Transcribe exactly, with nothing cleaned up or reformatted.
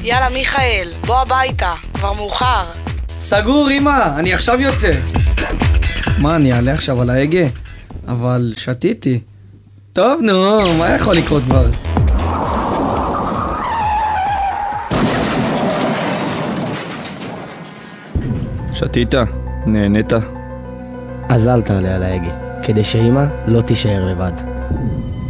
יאללה מיכאל, בוא הביתה, כבר מאוחר. סגור אמא, אני עכשיו יוצא. מה, אני אעלה עכשיו על ההגה? אבל שתיתי. טוב נו, מה יכול לקרות כבר? שתית? נהנית? אז אל תעלה על ההגה, כדי שאמא לא תישאר לבד.